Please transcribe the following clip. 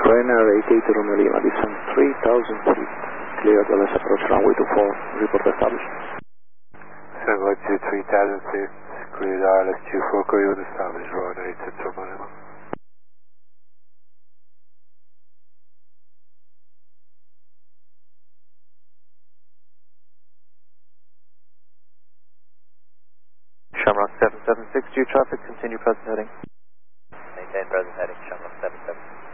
Ryanair 880 Romeo Lima, descend 3,000 feet. Cleared LS approach runway 24, report established. Runway 23,000 feet, cleared RLS 24, cleared established, Ryanair 880 Romeo Lima. Shamrock 776, due traffic, continue present heading. Maintain present heading, Shamrock 77.